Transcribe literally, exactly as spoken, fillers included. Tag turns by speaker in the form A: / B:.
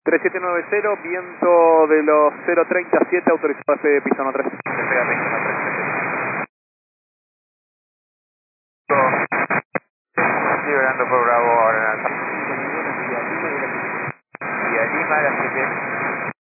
A: tres siete nueve cero, viento de los cero treinta siete, autorizado F Pisano tres.
B: Liberando por Bravo ahora en alta. Y a Lima, las siete.